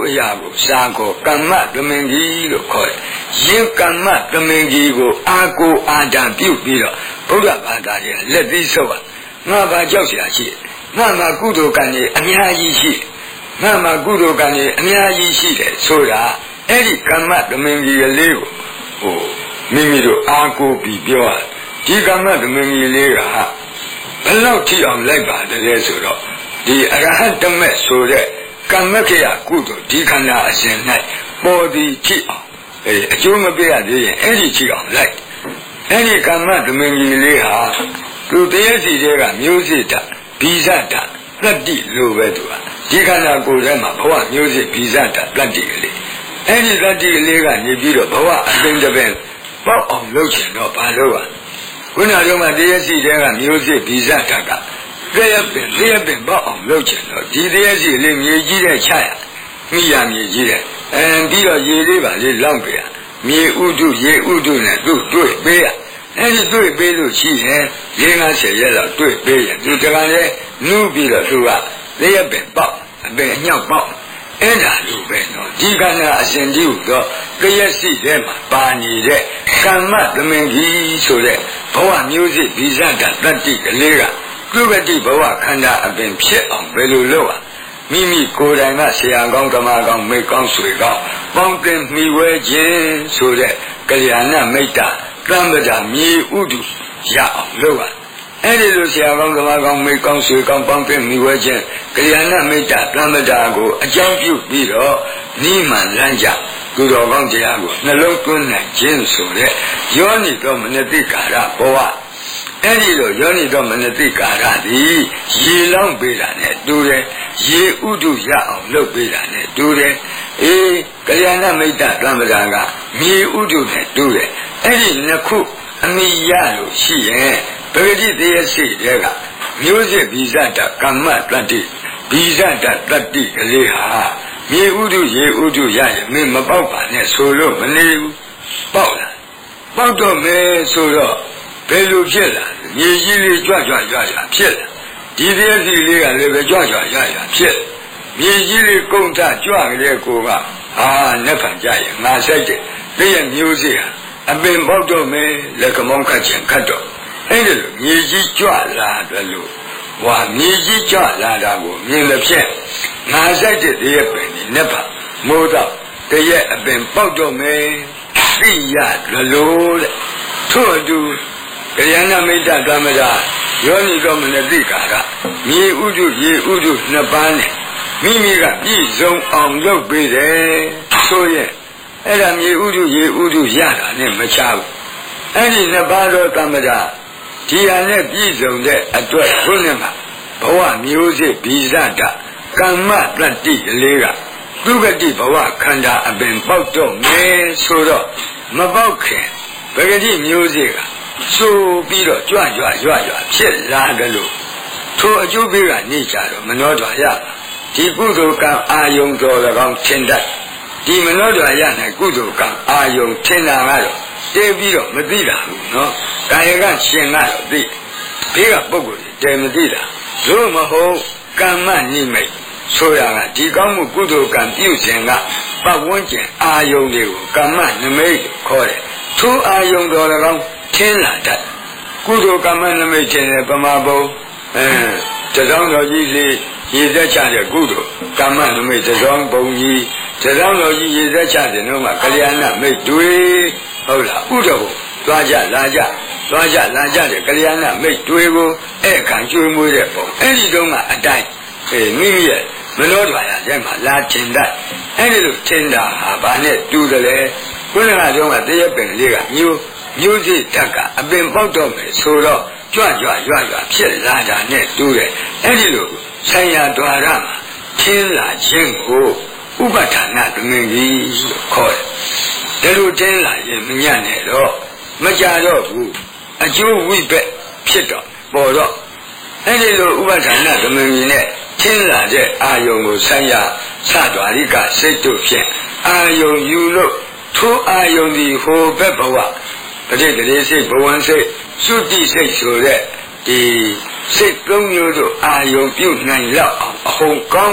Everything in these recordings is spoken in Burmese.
အရာကိုစာကိုကမ္မသမင်ကြီးလို့ခေါ်တယ်ယင်းကမ္မသမင်ကြီးကိုအာကိုအာတံပြုတ်ပြီးတော့ဘုရားဘာသာရဲ့လက်သီးဆုပ်ဟာငါဘာကြောက်เสียရှိငါမှာကုသိုလ်ကံကြီးအများကြီးရှိငါမှာကုသိုလ်ကံကြီးအများကြီးရှိတယ်ဆိုတာအဲ့ဒီကမ္မသမင်ကြီးလေးကိုမိမိတို့အာကိုပြီးပြောရဒီကမ္မသမင်ကြီးလေးကဘယ်လောက်ထိအောင်လိုက်ပါတယ်ဆိုတော့ဒီအရဟတမေဆိုတဲ့ကမ္မခေယကုသိုလ်ဒီခန္ဓာအစဉ်၌ပေါ်သည်ထိအောင်အကျိုးမပေးရသေးရင်အဲ့ဒီထိအောင်လိုက်အဲ့ဒီကမ္မသမင်ကြီးလေးဟာသူတည်းစီတွေကမျိုးစေ့တာဘိဇတာတတ္တိလိုပဲသူကဒီခန္ဓာကိုယ်ထဲမှာဘဝမျိုးစေ့ဘိဇတာတတ္တိကလေးအဲ့ဒီတတ္တိကလေးကနေပြီးတော့ဘဝအသိတပင်ပေါက်အောင်လုပ်ချင်တော့ဘာလို့อ่ะခုနကမှတည်းစီတွေကမျိုးစေ့ဘိဇတာကတည်းပင်ပေါက်အောင်လုပ်ချင်တော့ဒီတည်းစီလေးမြေကြီးတဲ့ချရမိရမြေကြီးတဲ့ပြီးတော့ရေလေးပါလေးလောင်းပြရမြေဥဒုရေဥဒုနဲ့သူ့တွေ့ပေးရအဲ့ဒီတွေ့ပေးလို့ရှိရင်50ရက်လောက်တွေ့ပေးရင်သူတကယ်လည်းနူးပြီးတော့သူကတည်းပင်ပေါက်အပင်အညောက်ပေါက်အဲ့ဒါလိုပဲနော်ဒီခန္ဓာအစဉ်တည်းဟူသောတည်းစီထဲမှာပါနေတဲ့ကမ္မသမင်ကြီးဆိုတဲ့ဘဝမျိုးစစ်ဗိဇတတတ္တိကလေးကကုပတိဘဝခန္ဓာအပင်ဖြစ်အောင်ဘယ်လိုလုပ်อ่ะမိမိကိုယ်တိုင်ကဆရာကောင်းဓမ္မကောင်းမိတ်ကောင်းဆွေကောင်းပေါင်းတင်မိဝဲခြင်းဆိုတဲ့ကလျာဏမိတ်တာတမ္ပဒါမြေဥဒုရအောင်လုပ်อ่ะအဲ့ဒီလိုဆရာကောင်းဓမ္မကောင်းမိတ်ကောင်းဆွေကောင်းပေါင်းတင်မိဝဲခြင်းကလျာဏမိတ်တာတမ္ပဒါကိုအကြောင်းပြုပြီးတော့နိမန်လမ်းကြသူတော်ကောင်းတရားကိုနှလုံးသွင်းနိုင်ခြင်းဆိုတဲ့ယောနိတော်မနတိကာရဘဝအဲ့ဒီလိုယောနိတော်မနတိကာရသည်ရေလောင်းပေးတာနဲ့တူတယ်ရေဥဒုရအောင်လုပ်ပေးတာနဲ့တူတယ်ကလျာဏမိတ်တသံဗဒာကမြေဥဒုနဲ့တူတယ်အဲ့ဒီနှစ်ခုအမိရလို့ရှိရင်ပဂတိတရားရှိတဲ့ကမျိုးစစ်ဗိဇတကမ္မတတ္တိဗိဇတတတ္တိကလေးဟာမြေဥဒုရေဥဒုရရင်မင်းမပေါက်ပါနဲ့ဆိုလို့မနေဘူးပေါက်လာပေါက်တော့မယ်ဆိုတော့ဘယ်လိုဖြစ်လာမြေကြီးလေးကြွကြွရရဖြစ်လာဒီတရားစီလေးကလည်းပဲကြွကြွရရဖြစ်မြေကြီးလေးကုန်းထကြွကြတဲ့ကိုကနှစ်ဖန်ကြရင်ငါဆိုင်တဲ့တည့်ရမျိုးစေ့ဟာအပင်ပေါက်တော့မယ်လက်ကမောင်းခတ်ခြင်းခတ်တော့အဲ့ဒီလိုမြေကြီးကြွလာတယ်လို့မြေကြီးကြွလာတာကိုမြင်လို့ဖြစ်ငါဆိုင်တဲ့တည့်ရပင်ဒီနှစ်ဖန်မိုးတော့တည့်ရအပင်ပေါက်တော့မယ်သိရတယ်လို့တဲ့ထို့အတူကလျာဏမိတ်တသံဃာယောနိတော်မနတိကာရမြေဥဒုရေဥဒုနှစ်ပါးနဲ့မိမိကပြည့်စုံအောင်လုပ်ပေးတယ်ဆိုရင်အဲ့ဒါမြေဥဒုရေဥဒုရတာနဲ့မချဘူးအဲ့ဒီနှစ်ပါးသောသံဃာဒီဟာနဲ့ပြည့်စုံတဲ့အတွက်ခုနကဘဝမျိုးစစ်ဗိဇတကမ္မတတ္တိကလေးကသူဂတိဘဝခန္ဓာအပင်ပေါက်တော့မယ်ဆိုတော့မပေါက်ခင်ပဂတိမျိုးစစ်ကဆိုပြီးတော့ကြွကြွဖြစ်လာတယ်လို့ထိုအကျိုးပေးကနေကြတော့မနောဒွါရဒီကုသိုလ်ကံအာယုံတော်၎င်းထင်တတ်ဒီမနောဒွါရ၌ကုသိုလ်ကံအာယုံထင်တာကတော့တည်ပြီးတော့မသိတာဘူးနော်ကာယကရှင်ကတော့သိဘေးကပုဂ္ဂိုလ်တည်မသိတာလို့မဟုတ်ကမ္မနိမိတ်ဆိုရတာဒီကောင်းမှုကုသိုလ်ကံပြုခြင်းကပတ်ဝန်းကျင်အာယုံတွေကိုကမ္မနိမိတ်ခေါ်တယ်ထိုအာယုံတော်၎င်းထင်းလာတတ်ကုသိုလ်ကမ္မနမိတ်ခြင်းနဲ့ပမာဘုံတစောင်းတော်ကြီးလေးရည်သက်ချတဲ့ကုသိုလ်ကမ္မနမိတ်တစောင်းဘုံကြီးတစောင်းတော်ကြီးရည်သက်ချတဲ့နှုံးမှာကလျာဏမိတ်တွေဟုတ်လားဥဒ္ဓဘုသွားကြလာကြတဲ့ကလျာဏမိတ်တွေကိုအဲ့ခံကျွေးမွေးတဲ့ပုံအဲ့ဒီတုန်းကအတိုင်းမိမိရဲ့မနောဒွါရထဲမှာလာထင်တတ်အဲ့ဒီလိုထင်တာဟာဘာနဲ့တူတယ်လဲခုနကတော့တရက်ပင်လေးကမျိုးစိဓာတ်ကအပင်ပေါက်တော့မယ်ဆိုတော့ကြွဖြစ်လာတာနဲ့တူတယ်အဲ့ဒီလိုဆိုင်ရာဒွါရမှာထင်းလာခြင်းကိုဥပဌာဏသမင်ကြီးလို့ခေါ်တယ်ဒါလိုထင်းလာရင်မညံ့နဲ့တော့မကြတော့ဘူးအကျိုးဝိဘက်ဖြစ်တော့ပေါ်တော့အဲ့ဒီလိုဥပဌာဏသမင်ကြီးနဲ့ထင်းလာတဲ့အာယုံကိုဆိုင်ရာသဒ္ဒဝါရိကစိတ်တို့ဖြင့်အာယုံယူလို့ထိုအာယုံဒီဟိုဘက်ဘဝပဋိတရေစိတ်ဘဝံစိတ်သုတိစိတ်ဆိုတဲ့ဒီစိတ်သုံးမျိုးတို့အာယုံပြုတ်နိုင်လောက်အောင်အဟုန်ကောင်းမှ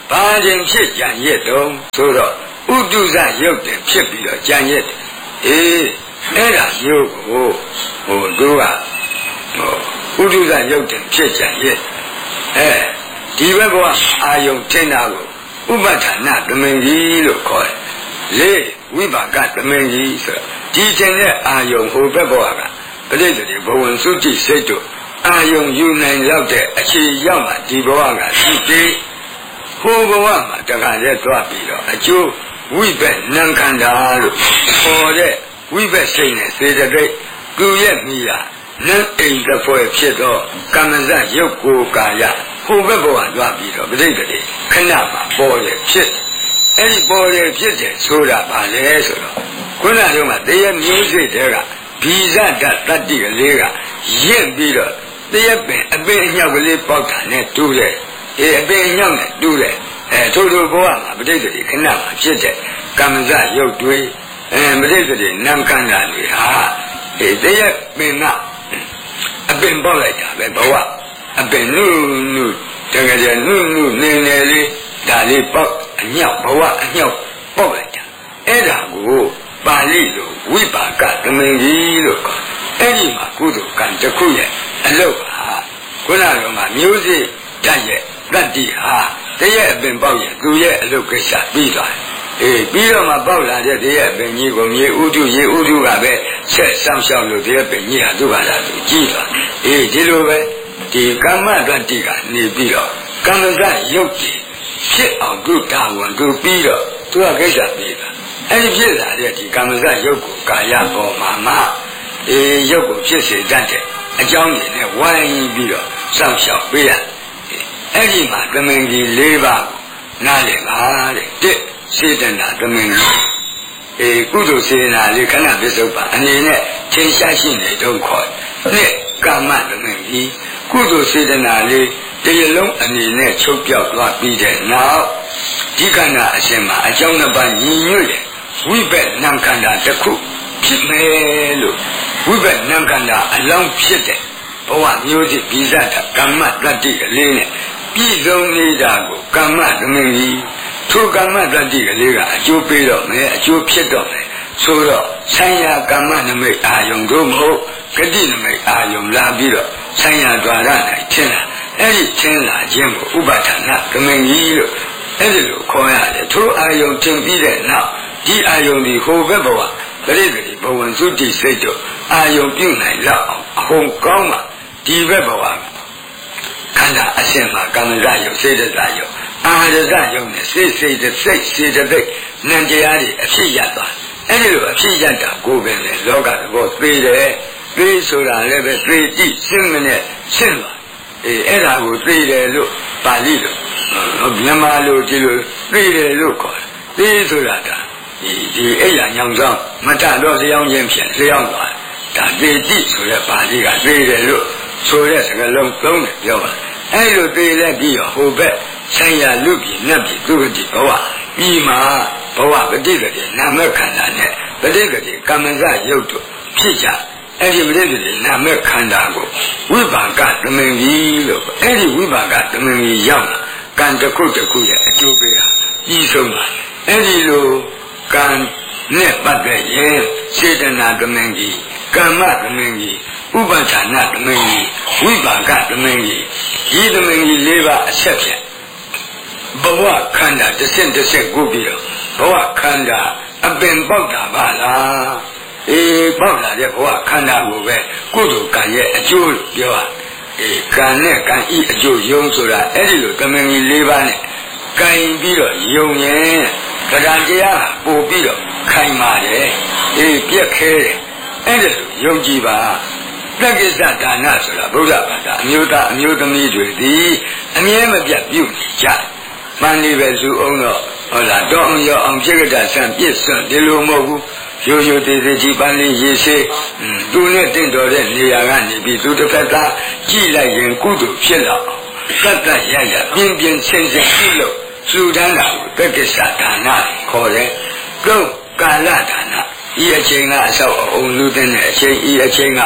ဘာရင်ဖြစ်ကြံရက်တုံးဆိုတော့ဥဒုဇရုပ်တင်ဖြစ်ပြီးတော့ကြံရက်အဲ့ဒါမျိုးကိုတို့ကဥဒုဇရုပ်တင်ဖြစ်ကြံရက်ဒီဘက်ဘဝအာယုံထင်တာကိုဥပဌာဏသမင်ကြီးလို့ခေါ်တယ်လေဝိပါကသမင်ကြီးဆိုတော့ဒီထင်တဲ့အာယုံဟိုဘက်ဘဝကပဋိသန္ဓေဘဝံသုတိစိတ်တို့အာယုံယူနိုင်ရောက်တဲ့အခြေရောက်မှဒီဘဝကရှိသေးဟိုဘဝမှာတခါတည်းသွားပြီးတော့အကျိုးဝိဘက်နံခန္ဓာလို့ခေါ်တဲ့ဝိဘက်စိတ်နဲ့စေတသိက်သူရဲ့မိယာနံအိမ်တစ်ဖွဲ့ဖြစ်သောကမ္မဇရုပ်ကိုယ်ကာယဟိုဘက်ဘဝသွားပြီးတော့ပဋိသန္ဓေခဏမှာပေါ်ရဖြစ်အဲ့ဒီပေါ်ရဖြစ်တယ်ဆိုတာဘာလဲဆိုတော့ခုနကမှတရားမျိုးစိတ်တွေကဘီဇတတတ္တိကလေးကရင့်ပြီးတော့တရားပင်အပင်အညောက်ကလေးပေါက်တာနဲ့တူးတယ်အပင်အညောက်နဲ့တူးတယ်ထို့ဘဝမှာပဋိသန္ဓေခဏမှာဖြစ်တဲ့ကမ္မဇရုပ်တွေပဋိသန္ဓေနံခန္ဓာတွေဟာတရားပင်ကအပင်ပေါက်လိုက်တာပဲဘဝအပင်နုတကယ်နုနေနေလေးဒါလေးပေါက်အညောက်ဘဝအညောက်ပေါက်လိုက်တာအဲ့ဒါကိုပါဠိလိုဝိပါကသမင်ကြီးလို့ခေါ်အဲ့ဒီမှာကုသိုလ်ကံတစ်ခုရဲ့အလုပ်ဟာခုနကမှမျိုးစေ့တတ်ရဲ့တတ္တိဟာတရဲ့အပင်ပေါက်ရဲ့သူရဲ့အလုပ်ကိစ္စပြီးသွားတယ်ပြီးတော့မှပေါက်လာတဲ့တရဲ့အပင်ကြီးကိုမြေဥဒုရေဥဒုကပဲဆက်ဆောင်ရှောက်လို့တရဲ့ပင်ကြီးဟာသူ့ဘာသာသူကြည့်သွားဒီလိုပဲဒီကမ္မတတ္တိကနေပြီးတော့ကမ္မဇရုပ်ကြီးဖြစ်အောင်သူတာဝန်သူပြီးတော့သူကကိစ္စပြီးတာအဲ့ဒီဖြစ်လာတဲ့ဒီကမ္မဇရုပ်ကိုကာယပေါ်မှာရုပ်ကိုဖြစ်စေတတ်တဲ့အကြောင်းရင်းနဲ့ဝိုင်းပြီးတော့စောင့်ရှောက်ပေးရအဲ့ဒီမှာသမင်ကြီး၄ပါးနားလည်ပါတဲ့တစ်စေတနာသမင်ကြီးကုသိုလ်စေတနာလေးခဏပစ္စုပ္ပန်အနေနဲ့ထင်ရှားရှိနေတော့ခေါ်နှစ်ကာမသမင်ကြီးကုသိုလ်စေတနာလေးတရားလုံးအနေနဲ့ချုပ်ပြောက်သွားပြီးတဲ့နောက်ဒီခန္ဓာအရှင်မှာအကြောင်းနှစ်ပါးညီညွတ်တဲ့ဝိဘက်နံခန္ဓာတစ်ခုဖြစ်မယ်လို့ဝိဘက်နံခန္ဓာအလောင်းဖြစ်တဲ့ဘဝမျိုးစိဘိဇတကမ္မတတ္တိကလေးနဲ့ပြည်စုံနေတာကိုကမ္မသမင်ကြီးထိုကမ္မတတ္တိကလေးကအကျိုးပေးတော့မယ်အကျိုးဖြစ်တော့မယ်ဆိုတော့ဆံရကမ္မနမိတ်အာယုံတို့မဟုတ်ဂတိနမိတ်အာယုံလာပြီးတော့ဆံရद्वाရ၌ထင်လာအဲ့ဒီထင်လာခြင်းကိုဥပါဒနာသမင်ကြီးလို့အဲ့ဒီလိုခေါ်ရတယ်ထိုအာယုံထင်ပြီးတဲ့နောက်ဒီအာယုံဒီဟိုဘက်ဘဝပရိသေဘဝံသုတိစိတ်တို့အာယုံပြုနိုင်လောက်အောင်အဟုန်ကောင်းမှဒီဘက်ဘဝခန္ဓာအရှင်မှာကမ္မဇယုတ်စေတသာယုတ်အာရဇယုတ်နဲ့စေတသိက်နံတရားတွေအဖြစ်ရသွားအဲ့ဒီလိုအဖြစ်ရတာကိုပဲလေလောကသဘောသိတယ်သိဆိုတာလည်းပဲသိတိရှင်းမနဲ့ရှင်းသွားအဲ့ဒါကိုသိတယ်လို့ပါဠိလိုမြန်မာလိုဒီလိုသိတယ်လို့ခေါ်တယ်သိဆိုတာကဒီအဲ့ရညောင်ဆောင်မထတော့လျောင်းခြင်းဖြင့်လျောင်းသွားဒါသိတိဆိုတဲ့ပါဠိကသိတယ်လို့ဆိုတဲ့စကားလုံးသုံးတယ်ပြောပါအဲ့လိုသိတဲ့ပြီးတော့ဟိုဘက်ဆိုင်ရာလူပြည်နတ်ပြည်သူဂတိဘဝပြီးမှဘဝပဋိသန္ဓေနာမခန္ဓာနဲ့ပဋိသန္ဓေကမ္မဇရုပ်တို့ဖြစ်ကြအဲ့ဒီပဋိသန္ဓေနာမခန္ဓာကိုဝိပါကသမင်ကြီးလို့အဲ့ဒီဝိပါကသမင်ကြီးရောက်လာကံတစ်ခုတစ်ခုရဲ့အကျိုးပေးတာပြီးဆုံးပါအဲ့ဒီလိုကံနဲ့ပတ်သက်ရင်စေတနာသမင်ကြီးကမ္မသမင်ကြီးဥပဌာဏသမင်ကြီးဝိပါကသမင်ကြီးဒီသမင်ကြီး၄ပါးအဆက်ဖြင့်ဘဝခန္ဓာတစ်ဆင့်ကုပြီးတော့ဘဝခန္ဓာအပင်ပေါက်တာပါလားပေါက်လာတဲ့ဘဝခန္ဓာကိုပဲကုသိုလ်ကံရဲ့အကျိုးလို့ပြောတာကံနဲ့ကံဤအကျိုးယုံဆိုတာအဲ့ဒီလိုသမင်ကြီး၄ပါးနဲ့ကံပြီးတော့ယုံရင်တရားတရားပို့ပြီးတော့ခိုင်ပါတယ်ပြက်ခဲတယ်အဲ့ဒါလိုယုံကြည်ပါတက္ကိစ္စဒါနဆိုတာဘုရားဘာသာအမျိုးသားအမျိုးသမီးတွေဒီအမြဲမပြတ်ပြုနေကြမှန်လေးပဲသူအောင်တော့ဟုတ်လားတော့အောင်ရောအောင်ဖြစ်ကြတာဆံပြည့်စွန့်ဒီလိုမဟုတ်ဘူးရိုးရိုးသေးသေးကြီးပန်းလေးရေစေးသူနဲ့တင့်တော်တဲ့နေရာကနေပြီးသူတစ်ဖက်သားကြည့်လိုက်ရင်ကုသိုလ်ဖြစ်လာအောင်တတ်ရရပြင်းပြင်းဆင်းဆင်းပြုလို့သူတန်းတာကိုတက္ကိစ္စဒါနခေါ်တယ်ကုကာလဒါနဤအချိန်ကအဆောက်အုံလူတဲ့အချိန်ဤအချိန်က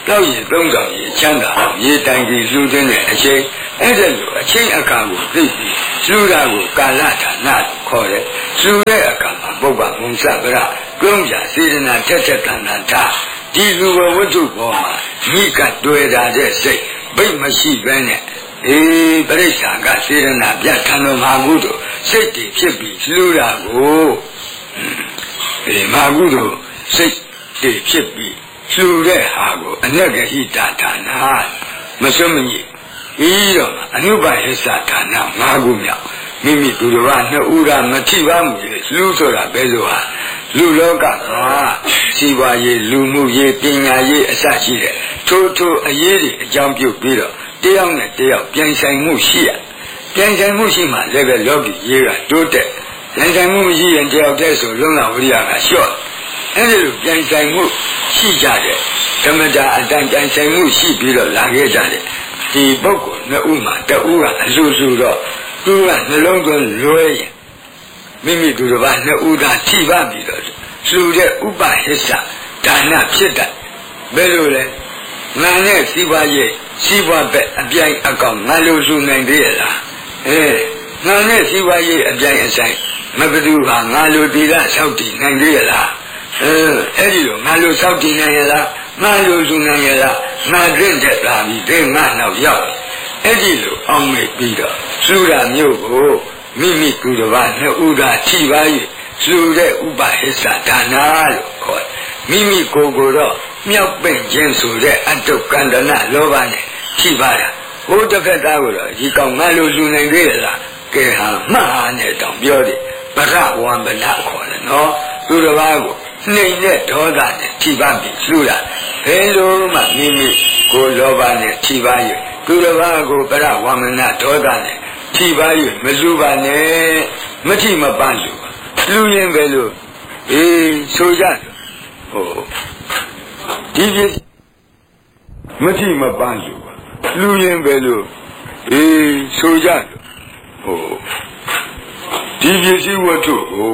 တောက်ရည်သုံးဆောင်ရည်ချမ်းသာရေတိုင်ကြီးလှူတဲ့အချိန်အဲ့ဒါလိုအချိန်အခါကိုသိပြီးလှူတာကိုကာလဌာနခေါ်တယ်လှူတဲ့အခါမှာပုဗ္ဗမုံစပရကုံးပြစေတနာထက်ထက်တန်တန်ထားဒီလူဝဝတ္ထုပေါ်မှာမိကတွေ့တာတဲ့စိတ်ဘိတ်မရှိဘဲနဲ့ပရိစ္ဆာကစေရနာပြထံတော်မှာကုသိုလ်စိတ်တည်ဖြစ်ပြီးလှူတာကိုမာကုသိုလ်စိတ်တည်ဖြစ်ပြီးလှူတဲ့ဟာကိုအနက်ကဟိတဌာနမစွမညိပြီးတော့အနုပဟိသဌာန၅ခုမြောက်မိမိသူတော်ဘာနှစ်ဦးကမထိပါမှုလေလှူဆိုတာဘယ်လိုဟာလူလောကမှာစီပွားရေးလူမှုရေးပညာရေးအစရှိတဲ့ထိုးအရေးတွေအကြောင်းပြုပြီးတော့တယောက်နဲ့တယောက်ပြန်ဆိုင်မှုရှိရပြန်ဆိုင်မှုရှိမှလည်းပဲလောကီရေးကတိုးတက်ပြန်ဆိုင်မှုမရှိရင်တယောက်တည်းဆိုလုံလဝိရိယကလျှော့အဲဒီလိုပြန်ဆိုင်မှုရှိကြတဲ့ဓမ္မတာအတန်ပြန်ဆိုင်မှုရှိပြီးတော့လာခဲ့ကြတဲ့ဒီပုဂ္ဂိုလ်နှစ်ဦးမှာတဦးကအလှူစုတော့သူကနှလုံးသွင်းလွဲရင်မိမိသူတစ်ပါးနှစ်ဦးသာထိပါပြီးတော့လှူတဲ့ဥပဟိစ္စဒါနဖြစ်တတ်ဘယ်လိုလဲငါနဲ့စီးပွားရေးစီးပွားဘက်အပြိုင်အကောင်ငါလိုလှူနိုင်သေးရလားငါနဲ့စီးပွားရေးအပြိုင်အဆိုင်မဘသူဟာငါလိုတီလာဆောက်တည်နိုင်သေးရလားအဲ့ဒီလိုငါလိုဆောက်တည်နိုင်ရလားငါလိုလှူနိုင်ရလားငါတင့်တဲ့လာပြီးတဲ့ငါနောက်ရောက်အဲ့ဒီလိုအောင်မေ့ပြီးတော့လှူတာမျိုးကိုမိမိသူတစ်ပါးနှစ်ဦးသာထိပါ၍လှူတဲ့ဥပဟိစ္စဒါနလို့ခေါ်မိမိကိုယ်ကိုတော့မြောက်ပင့်ခြင်းဆိုတဲ့အတုကန္တနာလောဘနဲ့ထိပါတာဟိုတစ်ဖက်သားကိုတော့ဒီကောင်ငါလိုလှူနိုင်သေးရလားကဲဟာမှတ်ဟာနဲ့တောင်ပြောတယ်ပရဝံပနာခေါ်တယ်နော်သူတစ်ပါးကိုနှိမ်တဲ့ဒေါသနဲ့ထိပါပြီးလှူတာဘယ်လိုမှမိမိကိုလောဘနဲ့ထိပါ၍သူတစ်ပါးကိုပရဝံပနာဒေါသနဲ့ထိပါ၍မလှူပါနဲ့မထိမပန်းလှူရင်ပဲလို့ဆိုကြဟိုဒီပြမထိမပန်းလှူရင်ပဲလို့ဆိုကြဟိုဒီပစ္စည်းဝတ္ထုကို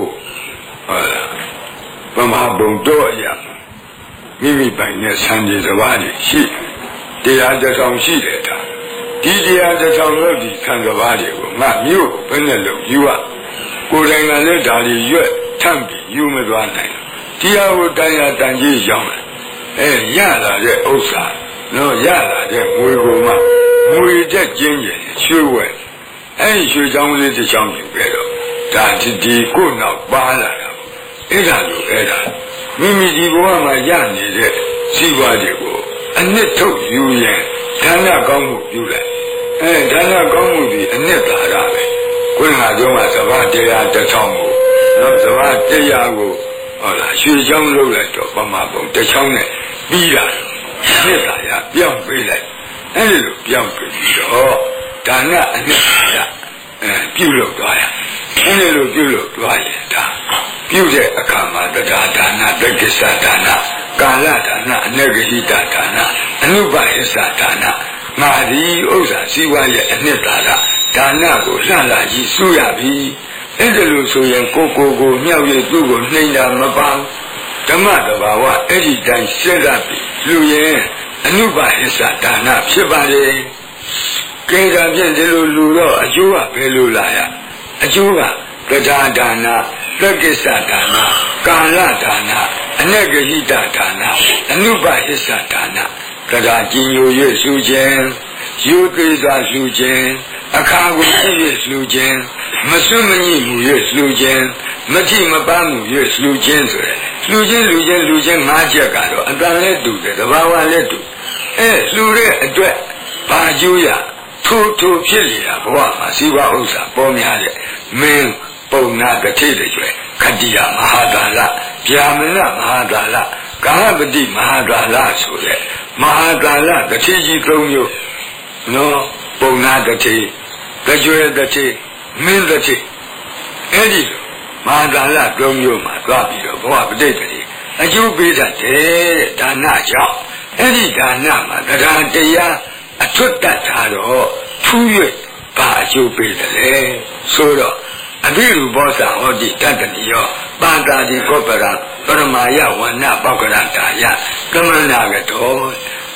ဗမာဘုံတော်အရာမိမိပိုင်နဲ့ဆံပြေစဘာတွေရှိတရားတစ်ဆောင်ရှိတယ်ဒါဒီတရားတစ်ဆောင်လို့ဒီဆံစဘာတွေကိုငါမြို့ဘယ်နဲ့လို့ယူရကိုယ်တိုင်ကလည်းဒါတွေရွက်ထမ်းပြီးယူမသွားနိုင်တရားကိုတန်ရာတန်ကြီးရောက်တယ်ရလာတဲ့ဥစ္စာနော်ရလာတဲ့ငွေကိုမှငွေတက်ကျင်းရင်ရွှေဝဲရွှေချောင်းလေးတစ်ချောင်းယူခဲ့တော့ဒါဒီကိုနောက်ပါလာတာအဲ့ဒါလိုမိမိဒီဘဝမှာရနေတဲ့စီးပွားတွေကိုအနှစ်ထုတ်ယူရင်ဒါနကောင်းမှုပြုလိုက်ဒါနကောင်းမှုဒီအနှစ်သာရပဲကိုယ်ငါကြောင့်ကသဘာတရားတစ်ထောင်ကိုနော်သဘာတရားကိုဟုတ်လားရွှေချောင်းလုပ်လိုက်တော့ပမာပုံတစ်ချောင်းနဲ့ပြီးတာနှစ်သာရပြောင်းပေးလိုက်အဲ့ဒီလိုပြောင်းပေးပြီးတော့ဒါနအနှစ်သာရပြုလုပ်သွားရအဲ့ဒီလိုပြုလုပ်သွားရင်ဒါပြုတဲ့အခါမှာတရားဒါနတက္ကိစ္စဒါနကာလဒါနအနဂဟိတဒါနအနုပဟိစ္စဒါနငါဒီဥစ္စာစီဝါရဲ့အနှစ်သာရဒါနကိုလှလာကြီးစုရပြီအဲ့ဒါလို့ဆိုရင်ကိုမြောက်ရည်သူ့ကိုနှိမ့်တာမပါဓမ္မတဘာဝအဲ့ဒီတိုင်းစဉ်းစားပြီးလူရင်အနုပဟိစ္စဒါနဖြစ်ပါလေကဲဒါဖြင့်ဒီလိုလူတော့အကျိုးကဘယ်လိုလာရအကျိုးကတရားဒါနသက္ကိစ္စဒါနကာလဒါနအနဂဟိတဒါနအနုပဟိစ္စဒါနတရားကြည်ညို၍လှူခြင်းယူသေးစွာလှူခြင်းအခါကိုပြည့်၍လှူခြင်းမစွန့်မညစ်မှု၍လှူခြင်းမထိမပန်းမှု၍လှူခြင်းဆိုရယ်လှူခြင်း၅ချက်ကတော့အတန်လည်းတူတယ်တဘာဝလည်းတူလှူတဲ့အတွက်ဘာကျိုးရထိုးဖြစ်လျာဘဝမှာစီဝဥစ္စာပေါ်များတဲ့မင်းပုံနာတထေတကျွဲခတ္တိယမဟာသာလဗျာမဏမဟာသာလကာဟပတိမဟာသာလဆိုတဲ့မဟာသာလတထေကြီး၃မျိုးနော်ပုံနာတထေတကျွဲတထေမင်းတထေအဲ့ဒီမဟာသာလ၃မျိုးမှာသွားပြီးတော့ဘဝပဋိသန္ဓေအကျိုးပေးတတ်တယ်တဲ့ဒါနကြောင့်အဲ့ဒီဒါနမှာတရားအထွတ်တတ်တာတော့ထူး၍ဘာအကျိုးပေးတယ်လဲဆိုတော့အဘိရူပောသဟောတိတတ္တနိယောပါတာတိကောပရပရမာယဝဏ္ဏပောက္ခရတာယကမန္နာကတော်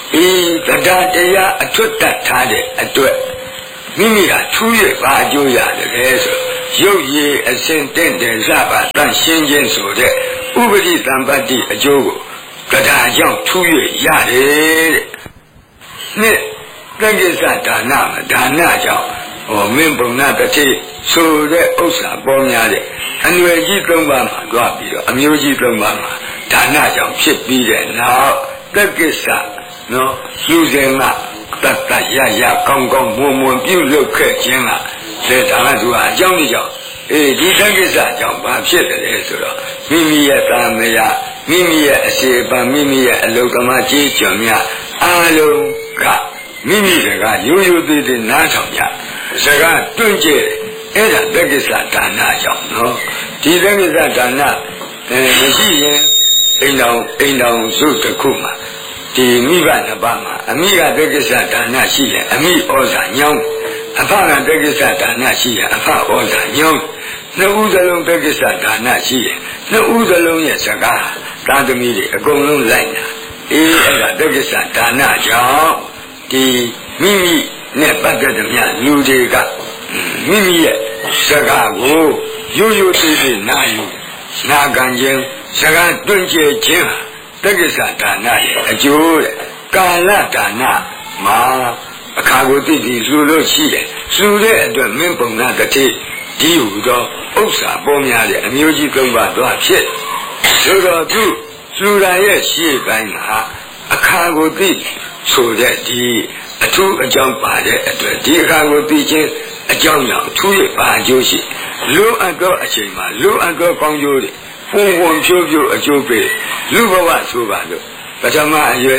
တရားတရားအထွတ်တတ်ထားတဲ့အတွက်မိမိဟာထူးရပါအကျိုးရတယ်ဆိုရုပ်ရည်အစဉ်တင့်တယ်စပါတန်ရှင်းခြင်းဆိုတဲ့ဥပရိသံပတ္တိအကျိုးကိုတရားကြောင့်ထူးရရတယ်တဲ့နှစ်တက္ကိစ္စဒါနမှာဒါနကြောင့်မင်းဘုံနာတတိဆိုတဲ့ဥစ္စာပေါ်များတဲ့အနွယ်ကြီး၃ပါးမှာတွားပြီးတော့အမျိုးကြီး၃ပါးမှာဒါနကြောင့်ဖြစ်ပြီးတဲ့နောက်တက္ကိစ္စနော်လူစဉ်ကတတ်တရရကောင်းကောင်းမွန်မွန်ပြုလုပ်ခဲ့ခြင်းကလေဒါကသူကအကြောင်းကြီးကြောင့်ဒီတက္ကိစ္စကြောင့်ဘာဖြစ်တယ်လဲဆိုတော့မိမိရဲ့သာမယမိမိရဲ့အစေပံမိမိရဲ့အလုသမားကြီးကျွံများအားလုံးကမိမိကရိုးရိုးသေးသေးနားထောင်ကြစကားတွန့်ကျဲအဲ့ဒါတက္ကိစ္စဒါနကြောင့်နော်ဒီတက္ကိစ္စဒါနမရှိရင်အိမ်တော်စုတစ်ခုမှာဒီမိဘနှစ်ပါးမှာအမိကတက္ကိစ္စဒါနရှိရင်အမိဩဇာညောင်းအဖကတက္ကိစ္စဒါနရှိရင်အဖဩဇာညောင်းနှစ်ဦးစလုံးတက္ကိစ္စဒါနရှိရင်နှစ်ဦးစလုံးရဲ့စကားသာသမီတွေအကုန်လုံးလိုက်တာအဲ့ဒါတက္ကိစ္စဒါနကြောင့်ဒီမိမိနဲ့ပတ်သက်တဲ့မြတ်လူတွေကမိမိရဲ့စကားကိုရိုးရိုးသေးသေးနာယူနာခံခြင်းစကားတွန့်ကျဲခြင်းတက္ကိစ္စဒါနရဲ့အကျိုးတဲ့ကာလဒါနမှာအခါကိုသိပြီးလှူလို့ရှိတယ်လှူတဲ့အတွက်မင်းပုံနာတတိဒီဟူသောဥစ္စာပေါ်များတဲ့အမျိုးကြီး၃ပါးသွားဖြစ်ဆိုတော့သူလှူတာရဲ့ရှေ့ပိုင်းမှာအခါကိုသိဆိုတဲ့ဒီအထူးအကြောင်းပါတဲ့အတွက်ဒီအခါကိုသိခြင်းအကြောင်းကြောင့်ထူးရပါအကျိုးရှိလူအပ်သောအချိန်မှာလူအပ်သောကောင်းကျိုးတွေဝန်ဖြိုးဖြိုးအကျိုးပေးလူဘဝဆိုပါလို့ပထမအရွယ်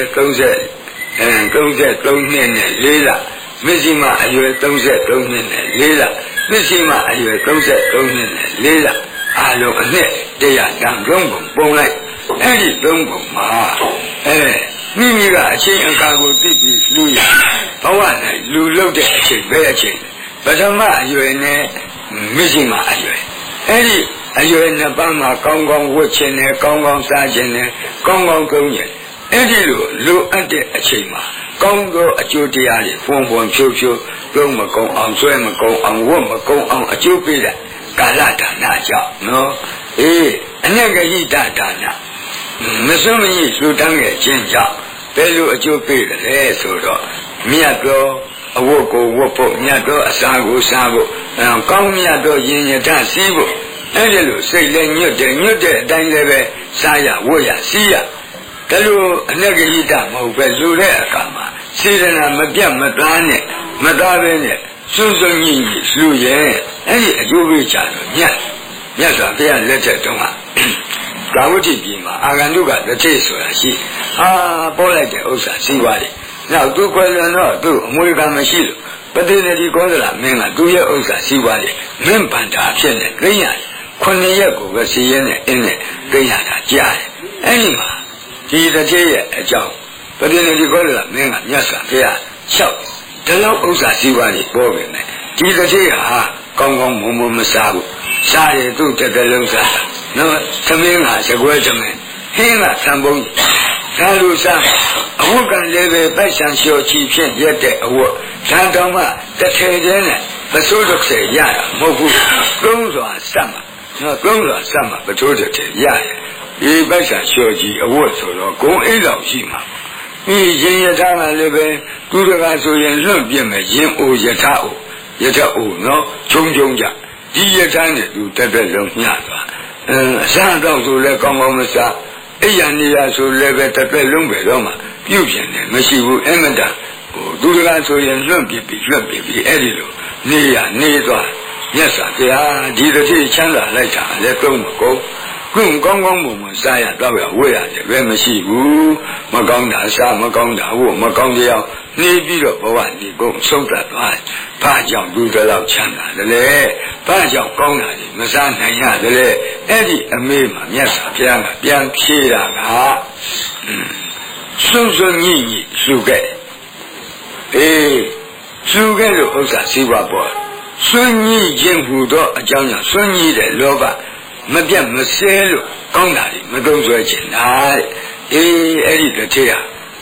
33နှစ်နဲ့4လမစ္စည်းမအရွယ်33နှစ်နဲ့4လမစ္စည်းမအရွယ်33နှစ်နဲ့4လအားလုံးအနှစ်100တန်3ပုံပုံလိုက်အဲ့ဒီ3ပုံမှာမိမိကအချိန်အခါကိုသိပြီးလူရဘဝ၌လူလုတဲ့အချိန်ပဲအချိန်ပထမအရွယ်နဲ့မစ္စည်းမအရွယ်အဲ့ဒီအရွယ်နှစ်ပါးမှာကောင်းကောင်းဝတ်ခြင်းနဲ့ကောင်းကောင်းစားခြင်းနဲ့ကောင်းကောင်းကုန်းခြင်းအဲ့ဒီလိုအပ်တဲ့အချိန်မှာကောင်းသောအကျိုးတရားတွေဖွန်ဖြိုးဖြိုးလုံးမကုန်းအောင်ဆွဲမကုန်းအောင်ဝတ်မကုန်းအောင်အကျိုးပေးတဲ့ကာလဒါနကြောင့်နော်အနက်ကဟိတဒါနမစွန့်မရလှူဒန်းခဲ့ခြင်းကြောင့်ဘယ်လိုအကျိုးပေးတယ်လဲဆိုတော့မြတ်သောအဝတ်ကိုဝတ်ဖို့မြတ်သောအစာကိုစားဖို့ကောင်းမြတ်သောယဉ်ယထစီးဖို့အဲ့ဒီလိုစိတ်လည်းညွတ်တဲ့အတိုင်းလည်းပဲစားရဝတ်ရစီးရဒါလိုအနက်ကဟိတမဟုတ်ပဲလူတဲ့အခါမှာစေတနာမပြတ်မသားနဲ့မသားပဲနဲ့စွန့်စွန့်ညစ်ညစ်လူရဲ့အဲ့ဒီအကျိုးပေးချတော့မြတ်စွာဘုရားလက်ထက်တုန်းကကာဝတိပြည်မှာအာဂန္တုကတစ်ထိပ်ဆိုတာရှိပေါ်လိုက်တဲ့ဥစ္စာစီးပွားတယ်နောက်သူခွဲလွန်တော့သူအမွေခံမရှိလို့ပတိနေဒီကောသလမင်းကသူရဲ့ဥစ္စာစီးပွားတယ်မင်းဗန္တာဖြစ်နေသိရတယ်9ရက်ကိုပဲစီးရဲနဲ့အင်းနဲ့သိရတာကြားတယ်အဲ့ဒီမှာဒီတစ်ထိပ်ရဲ့အကြောင်းပတိနေဒီကောသလမင်းကမြတ်စွာဘုရားလျှောက်ဒီလောက်ဥစ္စာစီးပွားတွေပေါ်ပြီမယ်ဒီတစ်ထိပ်ဟာကောင်းကောင်းမွန်မွန်မစားဘူးစားရသူ့တက်လုံးစားတာနော်သမင်းကစကွဲသမင်းဟင်းကသံပုံးဒါလူစားအဝတ်ကလည်းပဲပိုက်ဆံလျှော်ချီဖြင့်ရက်တဲ့အဝတ်ဓာတ်တော်မှတစ်ထည်တည်းနဲ့ပစိုးတစ်ဆယ်ရတာမဟုတ်ဘူးသုံးစွာစက်မှာနော်သုံးစွာစက်မှာပစိုးတစ်ထည်ရတယ်ဒီပိုက်ဆံလျှော်ချီအဝတ်ဆိုတော့ဂုံအိတ်လောက်ရှိမှာဒီရင်ယထာကလည်းပဲသူတကားဆိုရင်လွန့်ပြစ်မယ်ရင်အိုယထာအိုနော်ခြုံကြဒီယထာနဲ့သူတက်လုံးညသွားအစားတော့ဆိုလဲကောင်းကောင်းမစားအိယာနေရဆိုလည်းပဲတက်လုံးပဲတော့မှပြုတ်ပြန်တယ်မရှိဘူးအမတန်သူတကားဆိုရင်လွန့်ပြစ်ပြီးအဲ့ဒီလိုနေသွားမြတ်စွာဘုရားဒီတစ်ထိချမ်းသာလိုက်တာလည်းသုံးမကုန်ခုကောင်းကောင်းမစားရတော့ရဝေးရတယ်ပဲမရှိဘူးမကောင်းတာစားမကောင်းတာဝတ်မကောင်းတရားနေပြီးတော့ဘဝဒီကုန်ဆုံးသတ်သွားဘာကြောင့်လူတလောက်ချမ်းသာတယ်လဲဘာကြောင့်ကောင်းတာဒီမစားနိုင်ရတယ်လဲအဲ့ဒီအမေးမှာမြတ်စွာဘုရားကပြန်ဖြေတာကစွန့်ညစ်လှူခဲ့လှူခဲ့လို့ဥစ္စာစီးပွားပေါ်စွန့်ညစ်ခြင်းဟူသောအကြောင်းကြောင့်စွန့်ညစ်တဲ့လောဘမပြတ်မစဲလို့ကောင်းတာဒီမသုံးဆွဲခြင်းလားအဲ့ဒီတစ်ထည့်ဟာ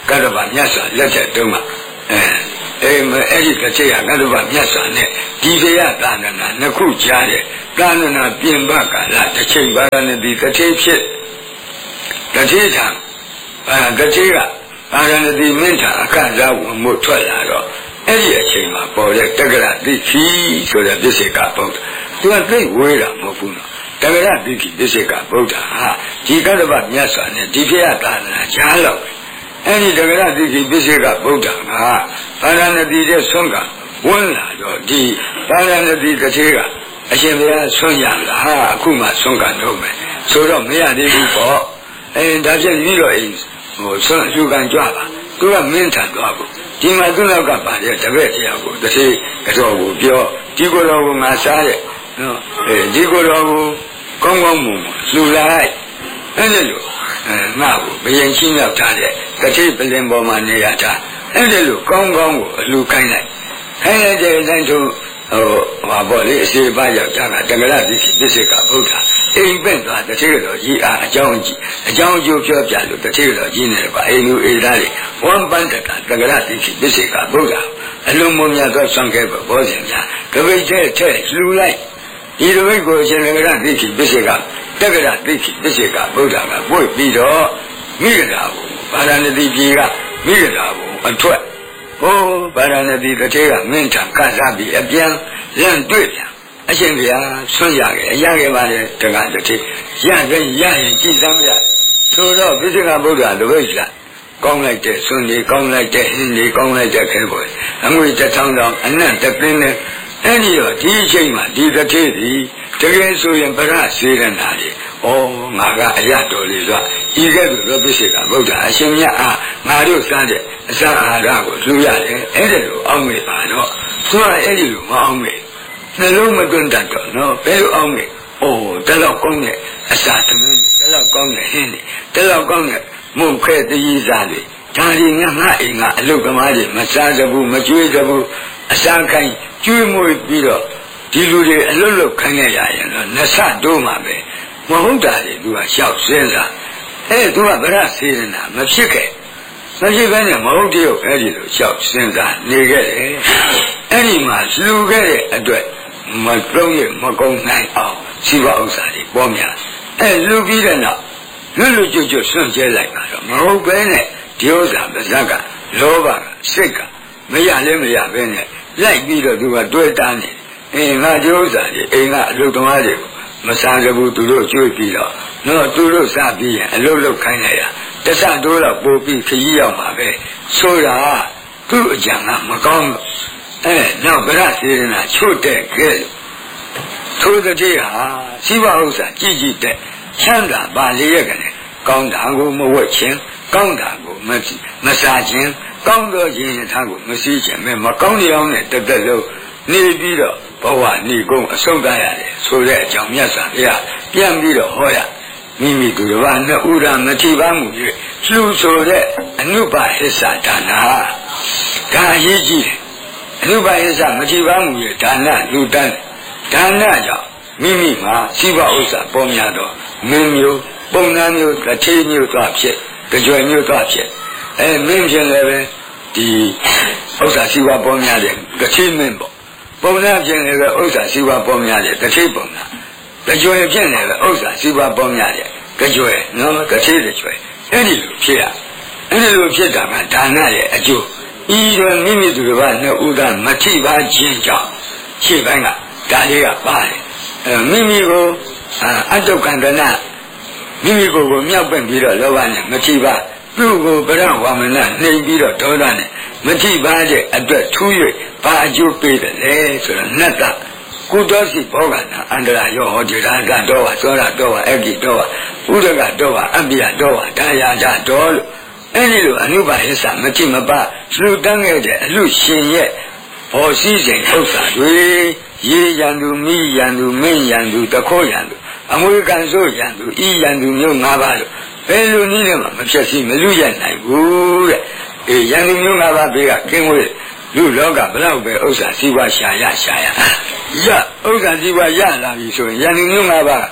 ကတ္တဗမြတ်စွာလက်ထက်တုန်းကအဲ့ဒီတစ်ချိန်ကကတ္တဗမြတ်စွာနဲ့ဒီတရားသာသနာနှစ်ခုကြားတဲ့သာသနာပြင်ပကာလတစ်ချိန်ပါရဏသီတစ်ချိန်ဖြစ်တစ်ချိန်ထံတစ်ချိန်ကပါရဏသီမင်းထံအခန့်စားဝင်မှုထွက်လာတော့အဲ့ဒီအချိန်မှာပေါ်တဲ့တက္ကရာတိခိဆိုတဲ့ပြစ္ဆေကဗုဒ္ဓသူကသိဝေးတာမဟုတ်ဘူးနော်တက္ကရာတိခိပြစ္ဆေကဗုဒ္ဓဟာဒီကတ္တဗမြတ်စွာနဲ့ဒီဖေယသာသနာကြားလောက်အဲ့ဒီတက္ကရာတိခိပြစ္ဆေကဗုဒ္ဓကပါရဏသီတဲ့ဆွမ်းကဝင်လာတော့ဒီပါရဏသီတစ်သေးကအရှင်ဘုရားဆွမ်းရလားဟာအခုမှဆွမ်းကတော့မယ်ဆိုတော့မရသေးဘူးပေါ့ဒါဖြစ်ပြီးတော့ဆွမ်းလူကံကြွပါသူကမင်းထန်သွားဘူးဒီမှာသူ့နောက်ကပါတဲ့တပည့်တရားကိုတစ်သေးကတော့ကိုပြောဒီကိုယ်တော်ကငါစားတဲ့နော်ဒီကိုယ်တော်ကိုကောင်းကောင်းမွန်မွန်လှူလိုက်အဲ့ဒီလိုငါ့ကိုဘယင်ချင်းရောက်ထားတဲ့တစ်သေးပလင်ပေါ်မှာနေရတာအဲ့ဒီလိုကောင်းကောင်းကိုအလှူခိုင်းလိုက်ခိုင်းလိုက်တဲ့အတိုင်းသူဟာပေါ့လေအစီအပါရောက်တာကတက္ကရာတိခိပြစ္ဆေကဗုဒ္ဓအိမ်ပင့်သွားတတိယတော်ကြီးအားအကြောင်းအကျိုးပြောပြလို့တတိယတော်ကြီးနဲ့ပါအိမ်လူအိမ်သားတွေဝမ်းပန်းတက္ကရာတိခိပြစ္ဆေကဗုဒ္ဓအလုံးမများသောဆွမ်းခဲ့ပေါ်ဘောဇင်များကပိတ်တဲ့လှူလိုက်ဒီလိုပဲကိုရှင်တက္ကရာတိခိပြစ္ဆေကတက္ကရာတိခိပြစ္ဆေကဗုဒ္ဓကပွင့်ပြီးတော့မိဂရာဘုဗာရာဏသီပြည်ကမိဂရာဘုအထွက်ဗာရာဏသီတစ်သေးကမင်းထံကစားပြီးအပြန်လန့်တွေ့ပြန်အရှင်ဘုရားဆွမ်းရခဲ့ပါလေတက္ကတစ်သေးရရင်ကြည်စမ်းရဆိုတော့ပြစ္ဆေကဗုဒ္ဓလူပိတ်ကကောင်းလိုက်တဲ့ဆွမ်းတွေကောင်းလိုက်တဲ့ဟင်းတွေကောင်းလိုက်တဲ့ခဲပေါ်အငွေ1000တောင်အနံ့တပင်းနဲ့အဲ့ဒီတော့ဒီအချိန်မှာဒီတစ်သေးဒီတကယ်ဆိုရင်ဗရစေရနာတွေငါကအရတော်လေးဆိုဤကဲ့သို့သောပြစ္ဆေကဗုဒ္ဓအရှင်မြတ်အားငါတို့စားတဲ့အစာအာဟာရကိုလှူရတယ်အဲ့ဒါလိုအောင်းမေပါတော့သူကအဲ့ဒီလိုမအောင်းမေနှလုံးမသွင်းတတ်တော့နော်ဘယ်လိုအောင်းမေတလောက်ကောင်းတဲ့အစာသမင်းတလောက်ကောင်းတဲ့ဟင်းတွေတလောက်ကောင်းတဲ့မုန်ခဲတည်စားတွေဒါတွေငါအိမ်ကအလုပ်သမားတွေမစားစဘူးမကျွေးစဘူးအစာခိုင်းကျွေးမွေးပြီးတော့ဒီလူတွေအလွတ်လွတ်ခိုင်းရရင်တော့နှဆတိုးမှာပဲမဟုတ်တာလေသူကရှောက်စင်းစားသူကဗရစေရနာမဖြစ်ခဲ့မဖြစ်ဘဲနဲ့မဟုတ်တည်းကိုအဲ့ဒီလိုရှောက်စင်းစားနေခဲ့တယ်အဲ့ဒီမှာလှူခဲ့တဲ့အတွက်မတုံးရမကုန်းနိုင်အောင်ရှိပါဥစ္စာတွေပေါ်များလှူပြီးတဲ့နောက်လွတ်ကျွတ်ဆွန့်ကျဲလိုက်ပါတော့မဟုတ်ဘဲနဲ့ဒီဥစ္စာပါဇက်ကလောဘကစိတ်ကမရလဲမရဘဲနဲ့လိုက်ပြီးတော့သူကတွဲတားနေငါဒီဥစ္စာတွေအိမ်ကအလုပ်သမားတွေကိုမစားကြဘူးသူတို့ကျွေးပြီးတော့သူတို့စားပြီးရင်အလုပ်လုပ်ခိုင်းလိုက်ရတဆတိုးတော့ပို့ပြီးခကြီးရောက်မှာပဲဆိုတာသူ့အကြံကမကောင်းတော့နောက်ဗရစေရနာချို့တဲ့ကဲထိုတတိဟာရှိပါဥစ္စာကြည်တဲ့ချမ်းသာပါလေရကနေကောင်းတာကိုမဝတ်ခြင်းကောင်းတာကိုမစားခြင်းကောင်းသောခြင်းထားကိုမစည်းခြင်းမကောင်းတဲ့အောင်နဲ့တက်တက်လို့နေပြီးတော့ဘဝနေကုန်အဆုံးသတ်ရတယ်ဆိုတဲ့အကြောင်းမြတ်စွာဘုရားပြန်ပြီးတော့ဟောရမိမိသူတစ်ပါးနှစ်ဥရမထိပါမှု၍လှူဆိုတဲ့အနုပဟစ္ဆဒါနာဒါအရေးကြီးတယ်အနုပဟစ္ဆမထိပါမှု၍ဒါနလူတန်းဒါနကြောင့်မိမိမှာရှိပါဥစ္စာပေါ်များတော့မင်းမျိုးပုံနာမျိုးတစ်ထေးမျိုးသွားဖြစ်ကြွယ်မျိုးသွားဖြစ်မင်းဖြစ်လည်းပဲဒီဥစ္စာရှိပါပေါ်များတယ်တစ်ထေးမင်းပေါ့ပုံနာဖြစ်လည်းပဲဥစ္စာရှိပါပေါ်များတယ်တစ်ထေးပုံနာကြွယ်ဖြစ်လည်းပဲဥစ္စာရှိပါပေါ်များတယ်ကြွယ်နော်တစ်ထေးကြွယ်အဲ့ဒီလိုဖြစ်ရအဲ့ဒီလိုဖြစ်တာကဒါနရဲ့အကျိုးဤတွင်မိမိသူတစ်ပါးနှစ်ဦးသာမထိပါခြင်းကြောင့်ရှေ့ပိုင်းကဒါလေးကပါတယ်မိမိကိုအတုကန္တနာမိမိကိုမြောက်ပင့်ပြီးတော့လောဘနဲ့မထိပါသူ့ကိုဗရဝါမနနှိမ်ပြီးတော့ဒေါသနဲ့မထိပါတဲ့အတွက်ထူး၍ဘာအကျိုးပေးတယ်လဲဆိုတော့နတ်ကကုသောစီဘောကနာအန္တရာရောဟောဒီရာကတော့ဝါသောရတော့ဝါအဂိတော့ဝါဥဒကတော့ဝါအပိယတော့ဝါဒါယာကြတော့လို့အဲ့ဒီလိုအနုပါဟစ္စာမထိမပါလှူတန်းခဲ့တဲ့အလှရှင်ရဲ့ဘောစည်းစိန်ဥစ္စာတွေရေရန်သူမိရန်သူမင်းရန်သူတခိုးရန်သူအမွေကန်စိုးရန်သူဤရန်သူမျိုး၅ပါးလို့ဘယ်လိုနည်းနဲ့မှမဖြစ်စီမလူရနိုင်ဘူးတဲ့ရန်သူမျိုး၅ပါးဘေးကကင်းဝေးလူလောကဘလောက်ပဲဥစ္စာစီးပွားရှာရဥစ္စာစီးပွားရလာပြီဆိုရင်ရန်သူမျိုး၅ပါး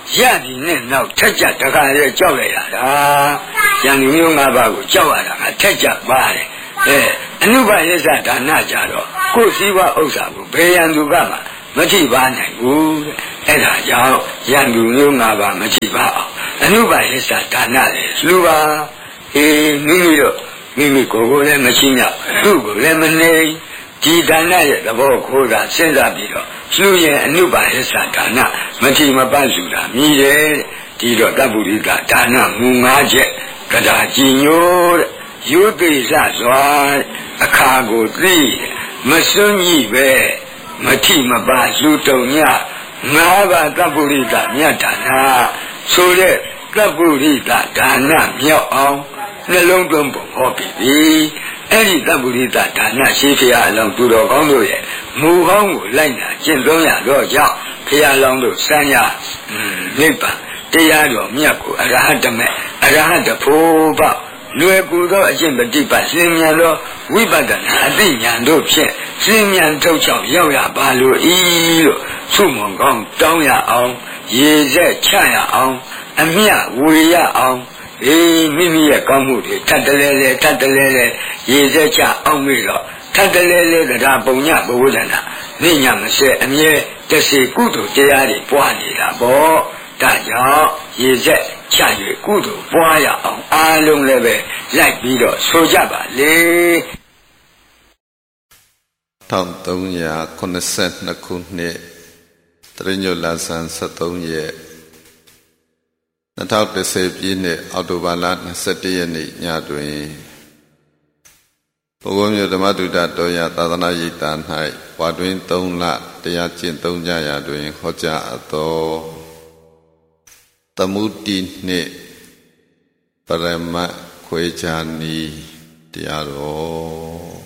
ရပြီနဲ့နောက်ထက်ကြတခါရဲကြောက်လိုက်ရတာရန်သူမျိုး၅ပါးကိုကြောက်ရတာကထက်ကြပါတယ်အနုပါယစ္စဒါနကြတော့ကိုယ်စည်းဝါဥစ္စာကိုဘယ်ရန်သူကမှမထိပါနိုင်ဘူးတဲ့အဲ့ဒါကြောင့်ရန်သူမျိုး၅ပါးမထိပါအောင်အနုပါယစ္စဒါနလေလူပါမိမိတို့မိမိကိုယ်ကိုလည်းမရှိမြောက်သူ့ကိုလည်းမနေဒီဒါနရဲ့သဘောကိုယ်ကစဉ်းစားပြီးတော့လူရဲ့အနုပါယစ္စဒါနမထိမပတ်လူတာမြည်တယ်ဒီတော့တပ္ပုရိကဒါနမူ၅ချက်ကဒါကြည်ညိုတဲ့ယုသိစစွာအခါကိုသိမစွန့်ကြီးပဲမထိမပါလူတုံည၅ပါးတပ္ပုရိကမြတ်ဒါနဆိုတဲ့တပ္ပုရိကဒါနမြောက်အောင်နှလုံးသွင်းပုံဟောပြီးပြီအဲ့ဒီတပ္ပုရိကဒါနရှိဖရာအလောင်းသူတော်ကောင်းတို့ရဲ့မူဟောင်းကိုလိုက်နာကျင့်သုံးရတော့ကြောင့်ဖရာလောင်းတို့စံရနိဗ္ဗာန်တရားတော်မြတ်ကိုအရဟတမေအရဟတဖို့ပေါ့လွယ်ကူသောအကျင့်ပฏิပတ်လင်းမြန်သောဝိပဿနာအသိဉာဏ်တို့ဖြင့်လင်းမြန်ထုတ်ချောက်ရောက်ရပါလို့ဤလို့သုမွန်ကောင်းတောင်းရအောင်ရေဆက်ချရအောင်အမြဝေရအောင်မိမိရဲ့ကောင်းမှုတွေထပ်တလဲလဲထပ်တလဲလဲရေဆက်ချအောင်ပြီးတော့ထပ်တလဲလဲတရားပုံညဘဝဒနာနိညာမစဲအမြဲတစေကုသိုလ်တရားတွေပွားနေတာပေါ့ဒါကြောင့်ရေဆက်ချ၍ကုသိုလ်ပွားရအောင်အားလုံးလည်းပဲလိုက်ပြီးတော့ဆိုကြပါလေ 1382ခုနှစ်တရညွတ်လဆန်း73ရက်2010ပြည့်နှစ်အောက်တိုဘာလ21ရက်နေ့ညတွင်ဘုရားမြို့ဓမ္မတုဒ္ဒတော်ရသာသနာ့ရိပ်သာ၌ဝါတွင်3လတရားကျင့်သုံးကြရာတွင်ဟောကြားအပ်သောသမုတိနှင့်ပရမတ်ခွေခြားနည်းတရားတော်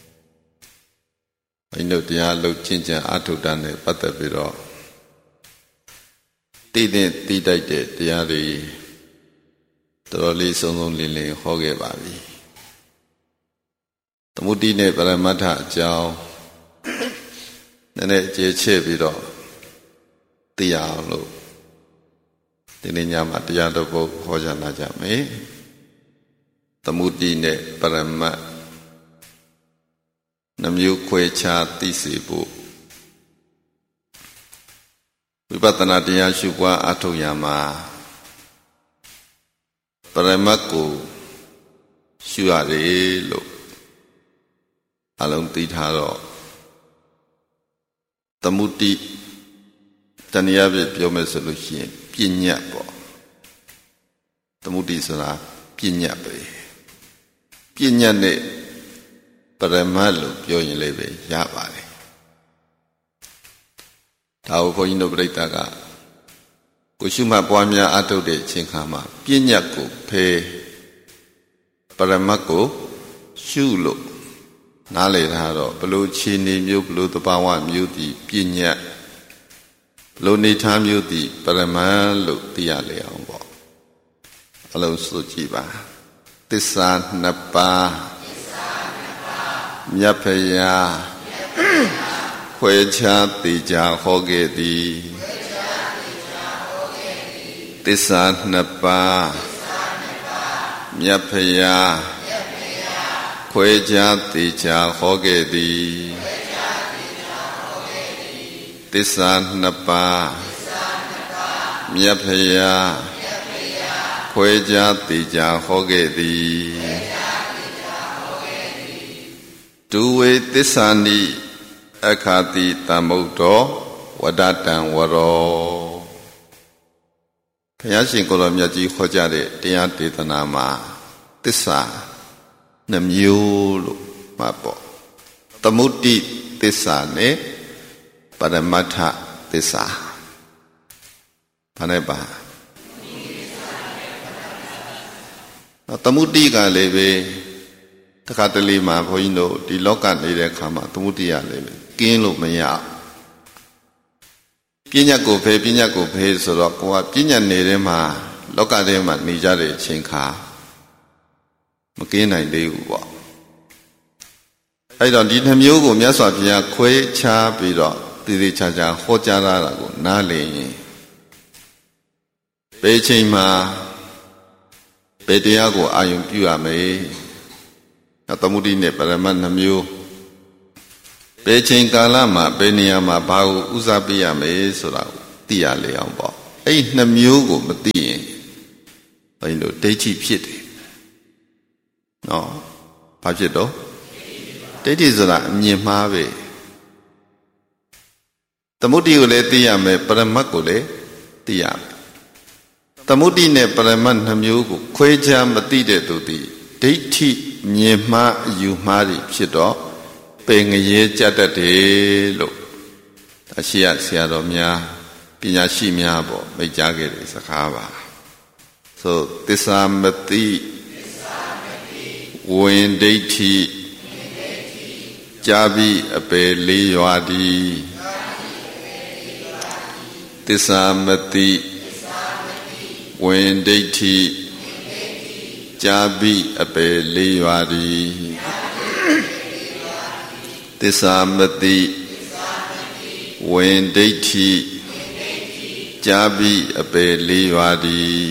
ဘိနုတရားလှုပ်ချင်းချံအထုတ္တနဲ့ပတ်သက်ပြီးတော့တိတိုက်တဲ့တရားတွေတော်တော်လေးစုံစုံလင်လင်ဟောခဲ့ပါပြီသမုတိနဲ့ပရမတ္ထအကြောင်းနည်းနည်းအခြေချပြီးတော့သိရအောင်လို့ဒီနေ့ညမှာတရားတော်ပုဒ်ဟောကြားလာကြမယ်သမုတိနဲ့ပရမတ်နှမျိုးခွဲခြားသိစေဖို့ဝိပဿနာတရားရှုပွားအထောက်ရမှာပရမတ်ကိုရှုရတယ်လို့အလုံးသိထားတော့သမုတိတဏှာပြပြောမယ်ဆိုလို့ရှိရင်ပညာပေါ့သမုတိဆိုတာပညာပဲပညာနဲ့ပရမတ်လို့ပြောရင်လည်းပဲရပါတယ်ဒါကိုခွန်ကြီးတို့ပြိဿကကိုရှုမှတ်ပွားများအထုတ်တဲ့အချိန်ခါမှာပညာကိုဖယ်ပရမတ်ကိုရှုလို့နားလည်ထားတော့ဘလို့ခြေနေမျိုးဘလို့သဘာဝမျိုးဒီပညာဘလို့နေထားမျိုးဒီပရမတ်လို့သိရလေအောင်ပေါ့အလုံးစုကြည့်ပါသစ္စာနှစ်ပါးမြတ်ဖရာခွဲခြားသိကြဟောခဲ့သည်သစ္စာနှစ်ပါးမြတ်ဖရာခွဲခြားသိကြဟောခဲ့သည်သစ္စာနှစ်ပါးမြတ်ဖရာခွဲခြားသိကြဟောခဲ့သည်ဒုဝေသစ္စာနိအခါတိတမုဒ္ဒောဝဒတံဝရောဘုရားရှင်ကိုယ်တော်မြတ်ကြီးဟောကြားတဲ့တရားဒေသနာမှာသစ္စာနှမျိုးလို့မှတ်ပေါ့သမုဒိသစ္စာနဲ့ပရမတ္ထသစ္စာဘာနဲ့ပါသမုဒိကလည်းပဲတခါတလေမှာဘုန်းကြီးတို့ဒီလောကနေတဲ့အခါမှာသမုဒိရလည်းပဲကင်းလို့မရပညာကိုဖယ်ပညာကိုဖယ်ဆိုတော့ကိုကပညာနေတဲ့မှာလောကထဲမှာနေကြတဲ့အချိန်ခါမကင်းနိုင်သေးဘူးပေါ့အဲ့တော့ဒီနှမျိုးကိုမြတ်စွာဘုရားခွဲခြားပြီးတော့တည်တည်ချာချာဟောကြားလာတာကိုနားလည်ရင်ဘေးချိန်မှာဘေးတရားကိုအာယုံပြုရမယ်သမုဒိနဲ့ပရမတ်နှမျိုးဘေးချိန်ကာလမှာဘေးနေရာမှာဘာကိုဥစားပေးရမယ်ဆိုတာကိုသိရလေအောင်ပေါ့အဲ့နှမျိုးကိုမသိရင်ဘယ်လိုဒိဋ္ဌိဖြစ်တယ်နော်ဘာဖြစ်တော့ဒိဋ္ဌိဆိုတာအမြင်မှားပဲသမုဒိကိုလည်းသိရမယ်ပရမတ်ကိုလည်းသိရမယ်သမုဒိနဲ့ပရမတ်နှမျိုးကိုခွဲခြားမသိတဲ့သူသည်ဒိဋ္ဌိမြင်မှားအယူမှားတွေဖြစ်တော့ပင်ငရဲကြတတ်တယ်လို့အရှိယဆရာတော်များပညာရှိများပေါ့မိတ်ကြားခဲ့တဲ့စကားပါဆိုသစ္စာမသိဝင်ဒိဋ္ဌိကြာပြီးအပယ်လေးရွာသည်သစ္စာမသိဝင်ဒိဋ္ဌိကြာပြီးအပယ်လေးရွာသည်သစ္စာမသိဝင်ဒိဋ္ဌိကြာပြီးအပယ်လေးရွာသည်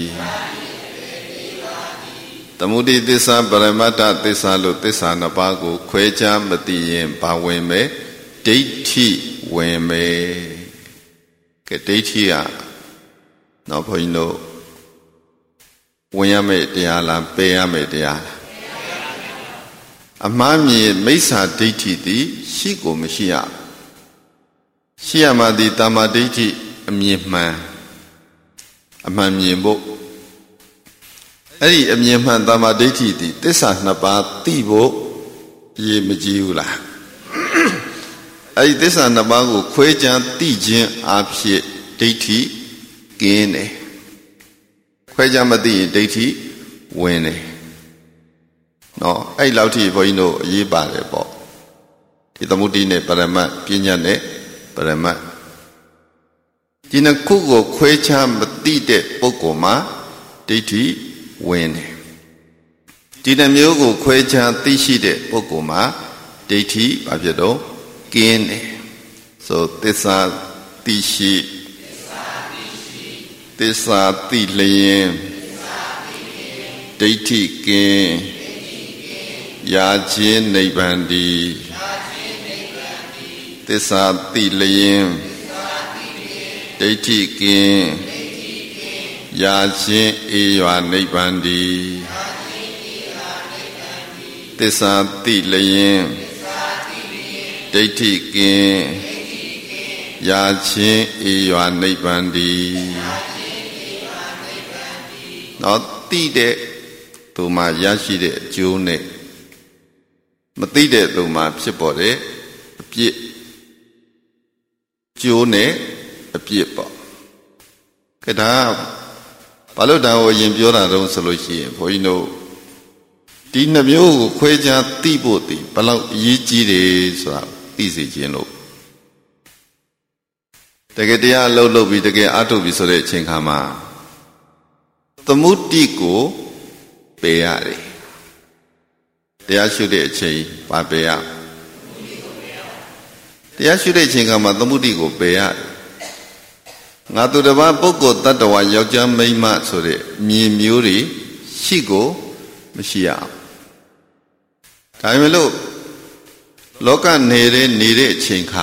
သမုဒိသစ္စာပရမတ္ထသစ္စာလို့သစ္စာနှစ်ပါးကိုခွဲခြားမသိရင်ဘာဝင်မယ်ဒိဋ္ဌိဝင်မယ်ကဲဒိဋ္ဌိကနော်ဘုန်းကြီးတို့ဝင်ရမယ့်တရားလားပယ်ရမယ့်တရားလားအမှားမြင်မိစ္ဆာဒိဋ္ဌိသည်ရှိကိုမရှိရရှိရမှသည်တမ္မာဒိဋ္ဌိအမြင်မှန်အမှန်မြင်ဖို့အဲ့ဒီအမြင်မှန်တမ္မာဒိဋ္ဌိသည်သစ္စာနှစ်ပါးသိဖို့ရေမကြည့်ဘူးလားအဲ့ဒီသစ္စာနှစ်ပါးကိုခွဲခြားသိခြင်းအဖြစ်ဒိဋ္ဌိကင်းတယ်ခွဲခြားမသိရင်ဒိဋ္ဌိဝင်တယ်နော်အဲ့လောက်ထိဘုန်းကြီးတို့အရေးပါတယ်ပေါ့ဒီသမုဒိနဲ့ပရမတ်ပညာနဲ့ပရမတ်ဒီနှစ်ခုကိုခွဲခြားမသိတဲ့ပုဂ္ဂိုလ်မှာဒိဋ္ဌိဝင်တယ်ဒီနှမျိုးကိုခွဲခြားသိရှိတဲ့ပုဂ္ဂိုလ်မှာဒိဋ္ဌိဘာဖြစ်တော့ကင်းတယ်ဆိုသစ္စာသိရှိသစ္စာသိလျင်ဒိဋ္ဌိကင်းရာခြင်းနိဗ္ဗာန်တည်သစ္စာသိလျင်ဒိဋ္ဌိကင်းရာခြင်းအေးရွာနိဗ္ဗာန်တည်သစ္စာသိလျင်ဒိဋ္ဌိကင်းရာခြင်းအေးရွာနိဗ္ဗာန်တည်နော်သိတဲ့သူမှာရရှိတဲ့အကျိုးနဲ့မသိတဲ့သူမှာဖြစ်ပေါ်တဲ့အပြစ်ကျိုးနဲ့အပြစ်ပေါ့ကဲဒါဘာလို့ဒါကိုရင်ပြောတာတုံးဆိုလို့ရှိရင်ဘုန်းကြီးတို့ဒီနှမျိုးကိုခွဲခြားသိဖို့တည်ဘယ်လောက်အရေးကြီးတယ်ဆိုတာသိစေခြင်းလို့တကယ်တရားလှုပ်ပြီးတကယ်အားထုတ်ပြီးဆိုတဲ့အချိန်ခါမှာသမုဒိကိုပယ်ရတယ်တရားရှုတဲ့အချိန်ပါပယ်ရတရားရှုတဲ့အချိန်ကမှသမုဒိကိုပယ်ရတယ်ငါသူတစ်ပါးပုဂ္ဂိုလ်တ attva ယောက်ျားမိန်းမဆိုတဲ့မြင်မျိုးတွေရှိကိုမရှိရအောင်ဒါပေမဲ့လို့လောကနေနေတဲ့အချိန်ခါ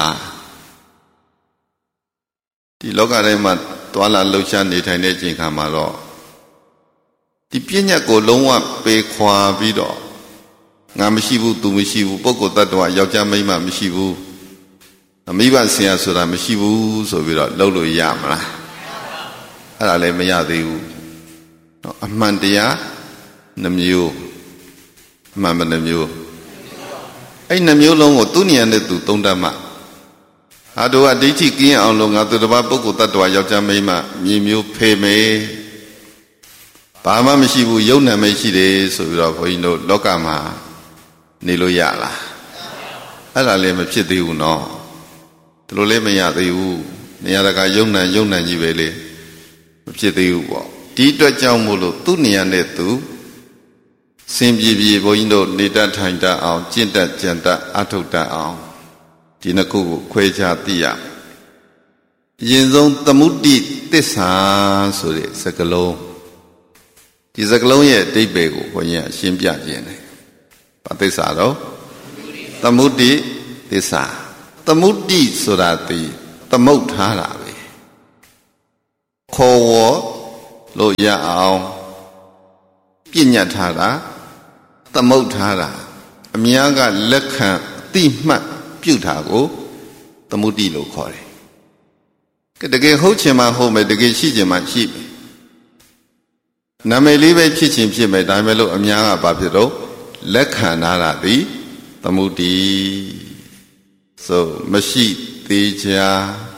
ဒီလောကထဲမှာတွာလာလှုပ်ရှားနေထိုင်တဲ့အချိန်ခါမှာတော့ဒီပညာကိုလုံးဝပေခွာပြီးတော့ငါမရှိဘူးသူမရှိဘူးပုဂ္ဂိုလ်တ attva ယောက်ျားမိန်းမမရှိဘူးအမိဘဆရာဆိုတာမရှိဘူးဆိုပြီးတော့လှုပ်လို့ရမလားအဲ့ဒါလည်းမရသေးဘူးနော်အမှန်တရားနှမျိုးအမှန်မနှမျိုးအဲ့နှမျိုးလုံးကိုသူ့ဉာဏ်နဲ့သူသုံးတတ်မှအာတို့ကဒိဋ္ဌိကင်းအောင်လို့ငါသူတစ်ပါးပုဂ္ဂိုလ်တ attva ယောက်ျားမိန်းမမြင်မျိုးဖေးမယ်ဘာမှမရှိဘူးယုံနာမရှိတယ်ဆိုပြီးတော့ဘုန်းကြီးတို့လောကမှာနေလို့ရလားအဲ့ဒါလည်းမဖြစ်သေးဘူးနော်ဒီလိုလည်းမရသေးဘူးနေရာတကာယုံနာကြီးပဲလေမဖြစ်သေးဘူးပေါ့ဒီအတွက်ကြောင့်မို့လို့သူ့နေရာနဲ့သူစင်ပြေပြေဘုန်းကြီးတို့နေတတ်ထိုင်တတ်အောင်ကျင့်တတ်ကြံတတ်အထုတ်တတ်အောင်ဒီနှစ်ခုကိုခွဲခြားသိရရင်ဆုံးသမုဒ္ဒိသစ္စာဆိုတဲ့စကားလုံးဒီစကားလုံးရဲ့အဓိပ္ပာယ်ကိုဘုန်းကြီးကရှင်းပြခြင်းတယ်။ဘာသစ္စာတော့သမုဒ္ဒိသစ္စာသမုဒ္ဒိဆိုတာဒီသမုတ်ထားတာပဲခေါ်ဝေါ်လို့ရအောင်ပြညတ်ထားတာသမုတ်ထားတာအများကလက်ခံသိမှတ်ပြုတာကိုသမုဒ္ဒိလို့ခေါ်တယ်။တကယ်ဟုတ်ချင်မှဟုတ်မယ်တကယ်ရှိချင်မှရှိမယ်။နာမည်လေးပဲဖြစ်ချင်ဖြစ်မယ်ဒါပေမဲ့လို့အများကဘာဖြစ်တော့လက်ခံထားတာဒီသမုဒ္ဒိဆိုမရှိသေးချာ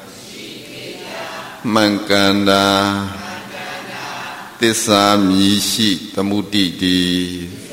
မှန်ကန်တာသစ္စာမြည်ရှိသမုဒ္ဒိတိ